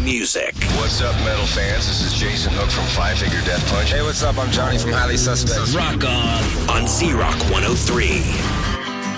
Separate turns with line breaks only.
music.
What's up, metal fans? This is Jason Hook from Five Finger Death Punch.
Hey, what's up? I'm Johnny from Highly Suspect.
Rock on Z-Rock 103.